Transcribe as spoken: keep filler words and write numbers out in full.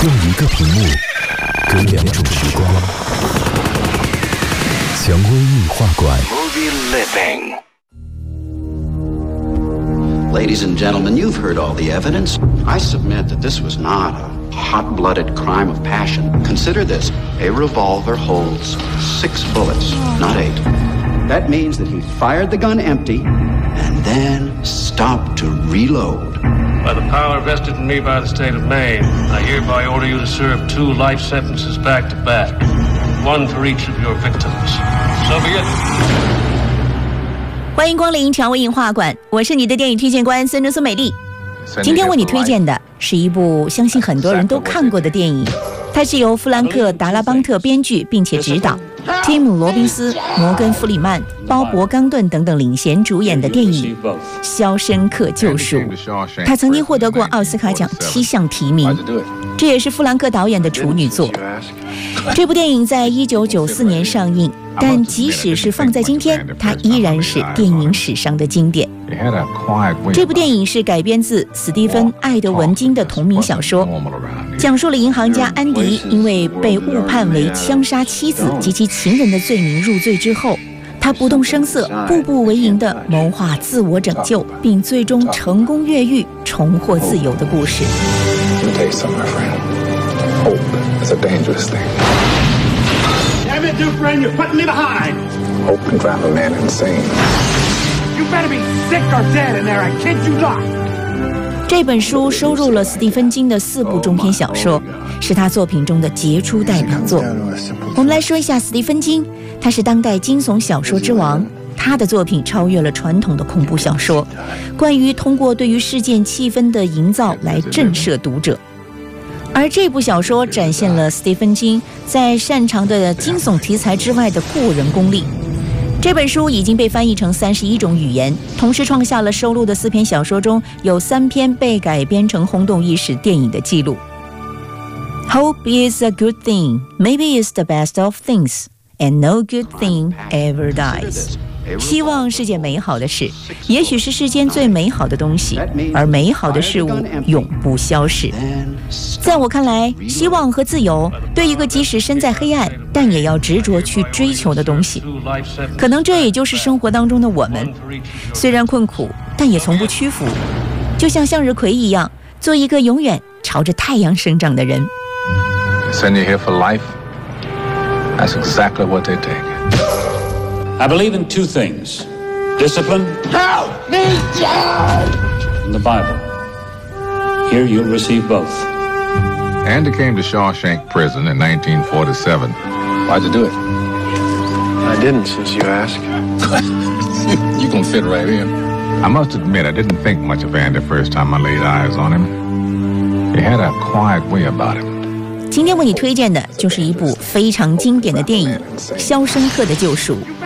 用一个屏幕隔两种时光。蔷薇映画馆。 Ladies and gentlemen, you've heard all the evidence. I submit that this was not a hot-blooded crime of passion. Consider this. A revolver holds six bullets, not eight. That means that he fired the gun empty and then stopped to reload. By the power vested in me by the state of Maine, I hereby order you to serve two life sentences back to back, one for each of your victims. So be it. 欢迎光临蔷薇映画馆，我是你的电影推荐官孙中苏美丽。今天为你推荐的是一部相信很多人都看过的电影，它是由弗兰克·达拉邦特编剧并且执导，提姆·罗宾斯、摩根·弗里曼、鲍勃·冈顿等等领衔主演的电影《肖申克救赎》。他曾经获得过奥斯卡奖七项提名，这也是弗兰克导演的处女作。这部电影在一九九四年上映，但即使是放在今天，它依然是电影史上的经典。这部电影是改编自史蒂芬·艾德文金的同名小说，讲述了银行家安迪因为被误判为枪杀妻子及其情人的罪名入罪之后，他不动声色、步步为营地谋划自我拯救，并最终成功越狱，重获自由的故事。 It's a dangerous thing. Damn it, new friend, you're putting me behind. Hope can drive a man insane. You better be sick or dead in there, I kid you not. 这本书收录了斯蒂芬金的四部中篇小说，是他作品中的杰出代表作。我们来说一下斯蒂芬金，他是当代惊悚小说之王。他的作品超越了传统的恐怖小说，关于通过对于事件气氛的营造来震慑读者。而这部小说展现了斯蒂芬金在擅长的惊悚题材之外的过人功力。这本书已经被翻译成三十一种语言，同时创下了收录的四篇小说中有三篇被改编成轰动一时电影的记录。Hope is a good thing, maybe it's the best of things, and no good thing ever dies. 希望是件美好的事，也许是世间最美好的东西，而美好的事物永不消逝。在我看来，希望和自由对一个即使身在黑暗但也要执着去追求的东西，可能这也就是生活当中的我们，虽然困苦但也从不屈服，就像向日葵一样，做一个永远朝着太阳生长的人。 Send you here for life? That's exactly what they take. I believe in two things: discipline Help me, Dad! and the Bible. Here you'll receive both. Andy came to Shawshank Prison in nineteen forty-seven. Why'd you do it? I didn't, since you ask. You can fit right in. I must admit, I didn't think much of Andy the first time I laid eyes on him. He had a quiet way about him. 今天为你推荐的就是一部非常经典的电影《肖申克的救赎》。